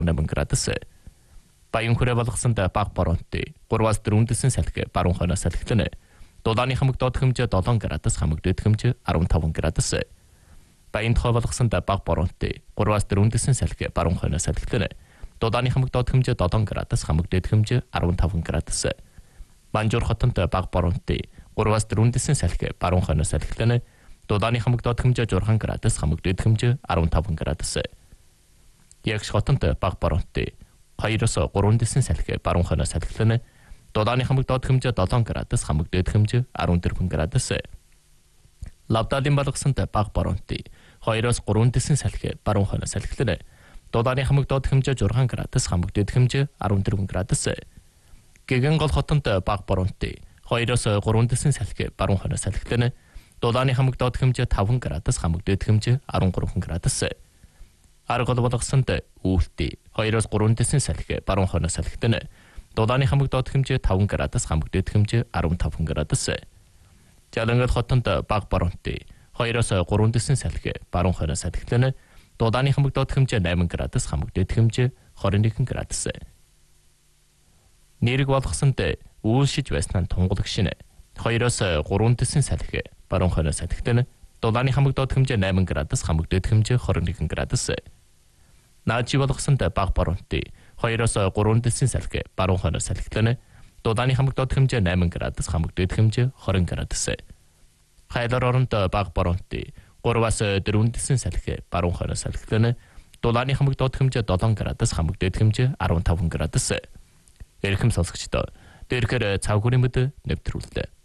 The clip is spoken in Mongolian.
8 градус. Баян хүрээ болгосонд бага боронтой 3-4 дэсэн салхи баруун хойноос салхилна. Дулааны хамаг доод хэмжээ 7 градус, хамаг дээд хэмжээ 15 градус. Баян тухай болгосонд бага боронтой 3-4 дэсэн салхи баруун хойноос салхилна. Дулааны хамаг доод хэмжээ 7 градус, хамаг дээд хэмжээ 15 градус. Манжуур хотод бага боронтой 3-4 дэсэн салхи баруун хойноос салхилна. Дулааны хамаг доод хэмжээ 6 градус, хамаг дээд хэмжээ 15 градус. Ягш хотод бага боронтой 2-3 дэсэн салхи баруун хойноос салхилна. Дулааны хамаг доод хэмжээ 7 градус, хамаг дээд хэмжээ 14 градус. Лавдалын болгосонд бага боронтой 2-3 дэсэн салхи баруун хойноос салхилна. Дулааны хамаг доод хэмжээ 6 градус, хамаг дээд хэмжээ 14 градус. Гэгэн гол хотод бага боронтой 2-3 дэсэн салхи баруун хойноос салхилна. Дулааны хамаг доод хэмжээ 5 градус, хамаг дээд хэмжээ 13 градус. Аргол болгосонд үүлтэй 2-3 дэсэн салхи баруун хойноос салхилна. Дулааны хамаг доод хэмжээ 5 градус, хамаг дээд хэмжээ 15 градус. Жалангал хотод бага боронтой 2-3 дэсэн салхи баруун хойноос салхилна. Дулааны хамаг доод хэмжээ 8 градус, хамаг дээд хэмжээ 21 градус. Нэрэг болгосонд үйлшиж байснаа тунгалаг шинэ 2-3 дэсэн салхи баруун хойноос салхилна. Дулааны хамаг доод хэмжээ 8 градус, хамаг дээд хэмжээ 21 градус. Наачи болгосонд бага боронтой 2-3 дэсэн салхи баруун хойноос салхилна. Дулааны хамаг доод хэмжээ 8 градус, хамаг дээд хэмжээ 20 градус. Хайлар оронд бага боронтой 3-4 дэсэн салхи баруун хойноос салхилна. Дулааны хамаг доод хэмжээ 7 градус, хамаг дээд хэмжээ 15 градус. Эрхэм сонсогчдоо дээрхээр цавгүрийн мэд нэвтрүүллээ.